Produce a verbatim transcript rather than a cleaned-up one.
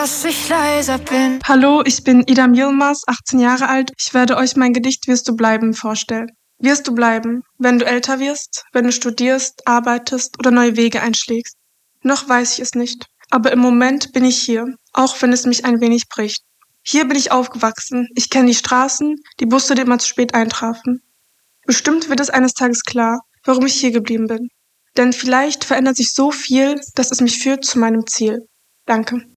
dass ich leiser bin. Hallo, ich bin Idam Yilmaz, achtzehn Jahre alt. Ich werde euch mein Gedicht Wirst du bleiben vorstellen. Wirst du bleiben, wenn du älter wirst, wenn du studierst, arbeitest oder neue Wege einschlägst? Noch weiß ich es nicht, aber im Moment bin ich hier, auch wenn es mich ein wenig bricht. Hier bin ich aufgewachsen, ich kenne die Straßen, die Busse, die immer zu spät eintrafen. Bestimmt wird es eines Tages klar, warum ich hier geblieben bin. Denn vielleicht verändert sich so viel, dass es mich führt zu meinem Ziel. Danke.